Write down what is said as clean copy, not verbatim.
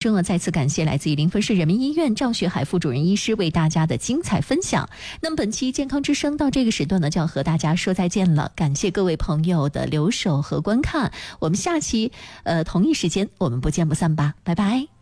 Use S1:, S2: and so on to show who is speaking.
S1: 中再次感谢来自于临汾市人民医院赵学海副主任医师为大家的精彩分享。那么本期健康之声到这个时段呢，就要和大家说再见了，感谢各位朋友的留守和观看，我们下期同一时间我们不见不散吧，拜拜。